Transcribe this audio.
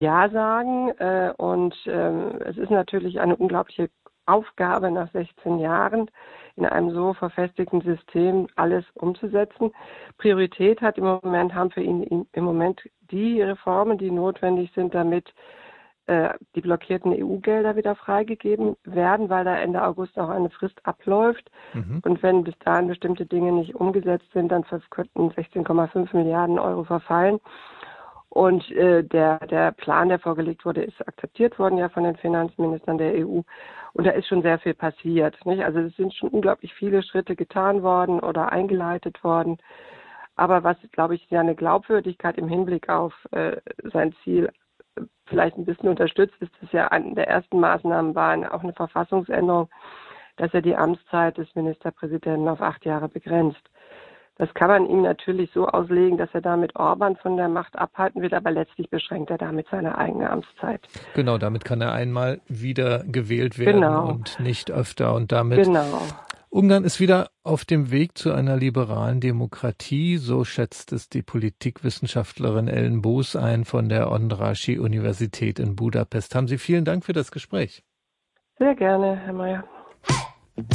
Ja sagen. Es ist natürlich eine unglaubliche Aufgabe, nach 16 Jahren in einem so verfestigten System alles umzusetzen. Priorität haben für ihn im Moment die Reformen, die notwendig sind, damit die blockierten EU-Gelder wieder freigegeben werden, weil da Ende August auch eine Frist abläuft. Mhm. Und wenn bis dahin bestimmte Dinge nicht umgesetzt sind, dann könnten 16,5 Milliarden Euro verfallen. Und der Plan, der vorgelegt wurde, ist akzeptiert worden ja von den Finanzministern der EU. Und da ist schon sehr viel passiert. Nicht? Also es sind schon unglaublich viele Schritte getan worden oder eingeleitet worden. Aber was, glaube ich, seine Glaubwürdigkeit im Hinblick auf sein Ziel vielleicht ein bisschen unterstützt, ist, dass ja eine der ersten Maßnahmen war auch eine Verfassungsänderung, dass er die Amtszeit des Ministerpräsidenten auf 8 Jahre begrenzt. Das kann man ihm natürlich so auslegen, dass er damit Orban von der Macht abhalten will, aber letztlich beschränkt er damit seine eigene Amtszeit. Genau, damit kann er einmal wieder gewählt werden Genau, und nicht öfter. Und damit genau. Ungarn ist wieder auf dem Weg zu einer liberalen Demokratie, so schätzt es die Politikwissenschaftlerin Ellen Boos ein von der Andrássy Universität in Budapest. Haben Sie vielen Dank für das Gespräch. Sehr gerne, Herr Mayer.